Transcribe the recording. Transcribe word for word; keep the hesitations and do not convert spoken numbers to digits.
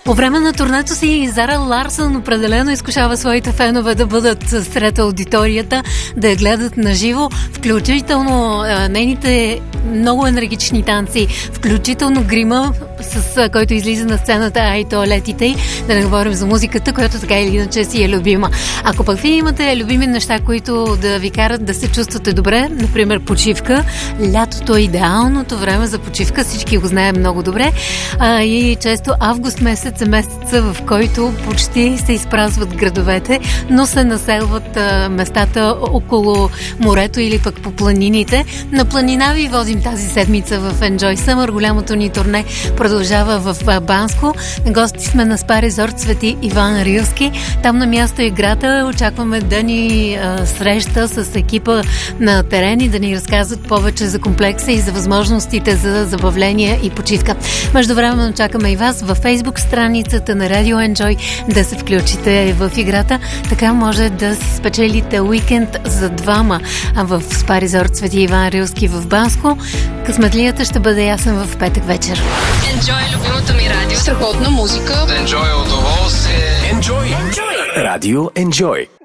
По време на турнето си Зара Ларсън определено изкушава своите фенове да бъдат сред аудиторията, да я гледат наживо, включително а, нейните много енергични танци, включително грима, с а, който излиза на сцената, а и тоалетите й, да не говорим за музиката, която така или иначе си е любима. Ако пък вие имате любими неща, които да ви карат да се чувствате добре, например почивка, лятото е идеалното време за почивка, всички го знаем много добре, а, и често август месец е месеца, в който почти се изпразват градовете, но се населват а, местата около морето или пък по планините. На планина ви водим тази седмица в Enjoy Summer. Голямото ни турне продължава в Банско. Гости сме на Спа Резорт Свети Иван Рилски. Там на място играта очакваме да ни а, среща с екипа на терен и да ни разказват повече за комплекса и за възможностите за забавление и почивка. Междувременно чакаме и вас във Фейсбук страницата на Радио Enjoy да се включите в играта. Така може да си спечелите уикенд за двама в Спа Резорт Свети Иван Рилски в Банско. Късметлията ще бъде ясен в петък вечер. Enjoy, любимото ми радио. Страхотна музика. Enjoy удоволствие. Enjoy. Enjoy. Радио Enjoy.